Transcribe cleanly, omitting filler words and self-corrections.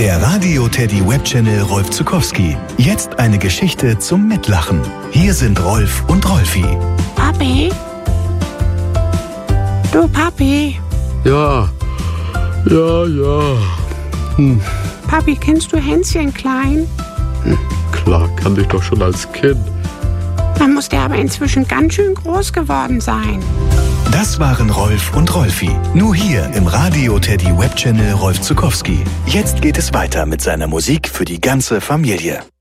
Der Radio Teddy Webchannel Rolf Zuckowski. Jetzt eine Geschichte zum Mitlachen. Hier sind Rolf und Rolfi. Papi? Du Papi? Ja. Papi, kennst du Hänschen Klein? Klar, kannte ich doch schon als Kind. Dann muss der aber inzwischen ganz schön groß geworden sein. Das waren Rolf und Rolfi. Nur hier im Radio Teddy Webchannel Rolf Zuckowski. Jetzt geht es weiter mit seiner Musik für die ganze Familie.